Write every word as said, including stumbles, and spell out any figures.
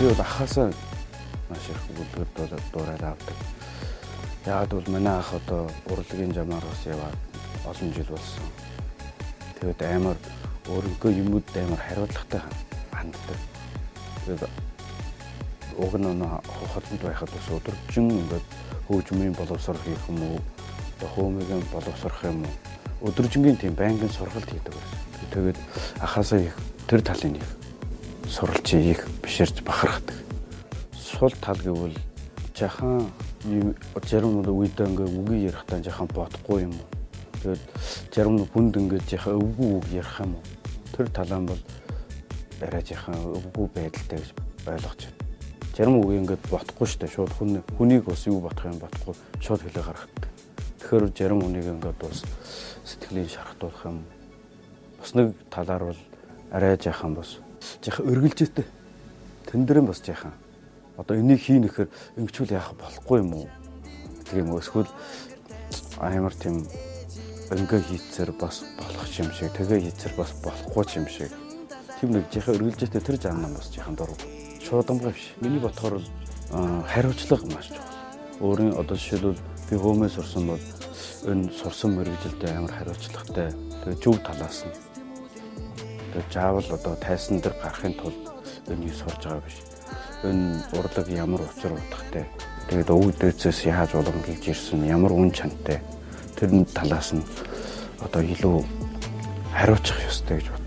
Би бол ахаасаа маш их өгүүлбэр дуурайд авдаг. Яагаад бол манай ах одоо урлагийн жамаар бас яваад олон жил болсон. Тэгээд амар өөрийнхөө юмуд амар хариуцлагатай ханддаг. Тэгээд уг нь хотод байхад бас өдөржин ингээд хөгжмийн боловсрол хийх юм уу, хөөмгийн боловсрох юм уу, өдөржингийн тийм байнгын сургалт хийдэг байсан. Тэгээд ахаасаа их тэр талын их суралч их бишэрж бахархдаг. Сул тал гэвэл жахан зарим үедээ ингээ үгүй ярихдаа жахан бодохгүй юм уу. Тэгээд зарим хүнд ингээ жахан өвгүү үг ярих юм уу. Тэр талаан бол арай жахан өвгүү байдалтай гэж ойлгож байна. Зарим үг ингээд бодохгүй штэ шууд хүн хүнийг бас юу бодох юм бодохгүй шууд хэлээ гаргадаг. Тэгэхээр зарим хүнийг ингээд бас сэтгэлийн шархтуулах юм. Бас нэг талаар бол арай жахан бас жахан өргөлжтэй. Тэн дээр нь бас жахан одоо энийг хийнэхээр ингэчүүл яах болохгүй юм уу? Тэг юм уу? Эсвэл амар тийм ингээ хийцээр бас болох юм шиг, тэгээ хийцээр бас болохгүй юм шиг. Тийм нэг жахан өргөлжтэй тэр жанна бас жахан дург. Шуудамгай биш. Миний бодохоор хариуцлага маш чухал. Өөрийн одоо жишээлбэл би хөөмөө сурсан бол энэ сурсан мэрэгжилдээ амар хариуцлагатай. Тэгээ зөв талаас нь. Тэгээ заавал одоо тайсан дээр гарахын тулд энийг сурж байгаа биш. Энэ урлаг ямар учир утгатай. Тэгээд өвөг дээдсээс яаж уламжилж ирсэн, ямар үн чанартай. Тэр талаас нь одоо илүү хариуцах ёстой гэж